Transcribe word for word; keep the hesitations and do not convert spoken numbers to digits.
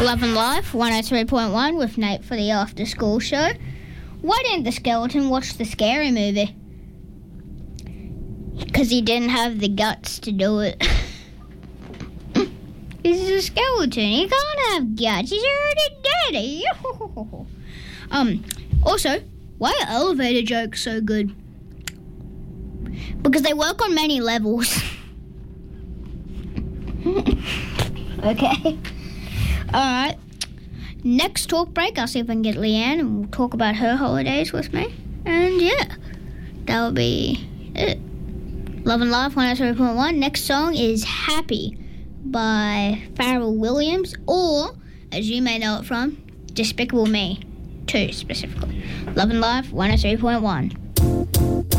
Love and Life, one oh three point one with Nate for the after school show. Why didn't the skeleton watch the Scary Movie? Because he didn't have the guts to do it. He's a skeleton. He can't have guts. He's already dead. um. Also, why are elevator jokes so good? Because they work on many levels. Okay. Alright. Next talk break, I'll see if I can get Leanne and we'll talk about her holidays with me. And yeah, that will be it. Love and Life, one oh three point one. Next song is Happy by Pharrell Williams, or, as you may know it from, Despicable Me two specifically. Love and Life, one oh three point one.